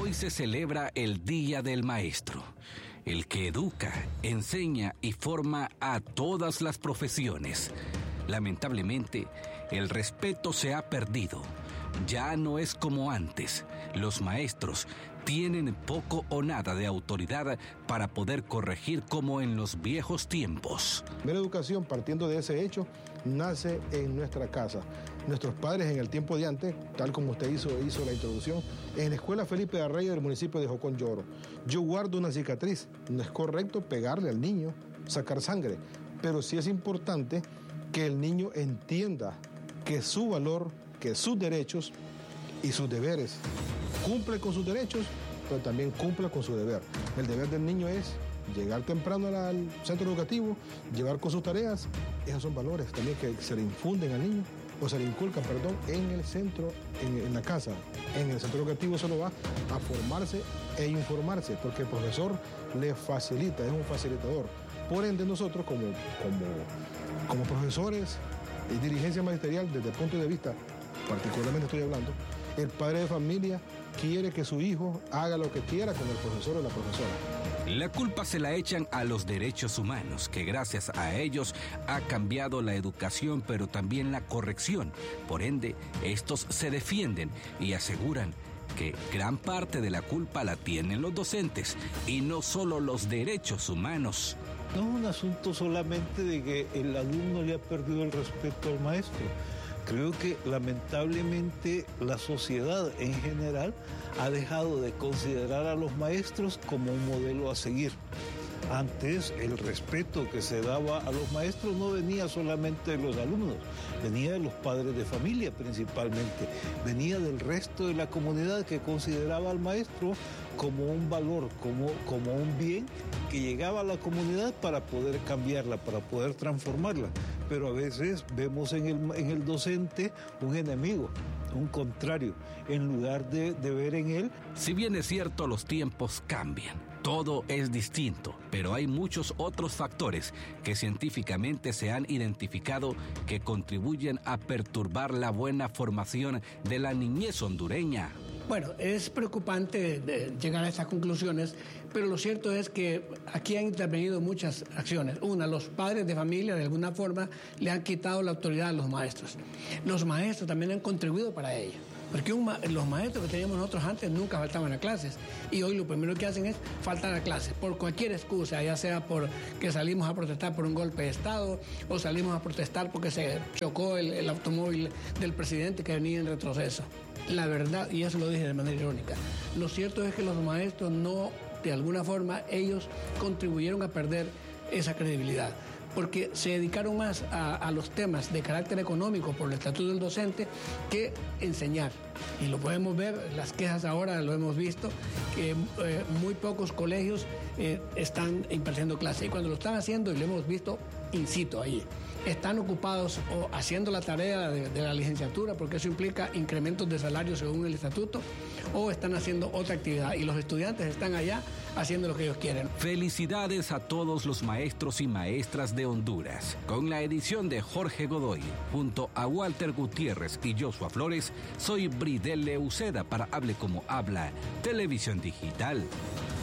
Hoy se celebra el Día del Maestro, el que educa, enseña y forma a todas las profesiones. Lamentablemente, el respeto se ha perdido. Ya no es como antes. Los maestros tienen poco o nada de autoridad para poder corregir como en los viejos tiempos. La educación, partiendo de ese hecho, nace en nuestra casa. Nuestros padres en el tiempo de antes, tal como usted hizo la introducción, en la escuela Felipe de Arreyes del municipio de Jocón Lloro. Yo guardo una cicatriz. No es correcto pegarle al niño, sacar sangre, pero sí es importante que el niño entienda que su valor, que sus derechos y sus deberes. Cumple con sus derechos, pero también cumpla con su deber. El deber del niño es llegar temprano al centro educativo, llevar con sus tareas. Esos son valores también que se le infunden al niño, o se le inculcan, en el centro, en la casa. En el centro educativo solo va a formarse e informarse, porque el profesor le facilita, es un facilitador. Por ende, nosotros como profesores y dirigencia magisterial, desde el punto de vista, particularmente estoy hablando, el padre de familia quiere que su hijo haga lo que quiera con el profesor o la profesora. La culpa se la echan a los derechos humanos, que gracias a ellos ha cambiado la educación, pero también la corrección. Por ende, estos se defienden y aseguran que gran parte de la culpa la tienen los docentes y no solo los derechos humanos. No es un asunto solamente de que el alumno le ha perdido el respeto al maestro. Creo que lamentablemente la sociedad en general ha dejado de considerar a los maestros como un modelo a seguir. Antes el respeto que se daba a los maestros no venía solamente de los alumnos, venía de los padres de familia principalmente, venía del resto de la comunidad que consideraba al maestro como un valor, como un bien que llegaba a la comunidad para poder cambiarla, para poder transformarla. Pero a veces vemos en el docente un enemigo, un contrario, en lugar de ver en él. Si bien es cierto, los tiempos cambian. Todo es distinto, pero hay muchos otros factores que científicamente se han identificado que contribuyen a perturbar la buena formación de la niñez hondureña. Bueno, es preocupante llegar a estas conclusiones, pero lo cierto es que aquí han intervenido muchas acciones. Una, los padres de familia de alguna forma le han quitado la autoridad a los maestros. Los maestros también han contribuido para ello, porque los maestros que teníamos nosotros antes nunca faltaban a clases y hoy lo primero que hacen es faltar a clases por cualquier excusa, ya sea porque salimos a protestar por un golpe de Estado o salimos a protestar porque se chocó el automóvil del presidente que venía en retroceso. La verdad, y eso lo dije de manera irónica, lo cierto es que los maestros no, de alguna forma, ellos contribuyeron a perder esa credibilidad, porque se dedicaron más a los temas de carácter económico por el estatuto del docente que enseñar. Y lo podemos ver, las quejas ahora lo hemos visto, que muy pocos colegios están impartiendo clases. Y cuando lo están haciendo, y lo hemos visto in situ allí, están ocupados o haciendo la tarea de la licenciatura, porque eso implica incrementos de salario según el estatuto, o están haciendo otra actividad y los estudiantes están allá haciendo lo que ellos quieren. Felicidades a todos los maestros y maestras de Honduras. Con la edición de Jorge Godoy, junto a Walter Gutiérrez y Joshua Flores, soy Bridel Leuceda para Hable Como Habla, Televisión Digital.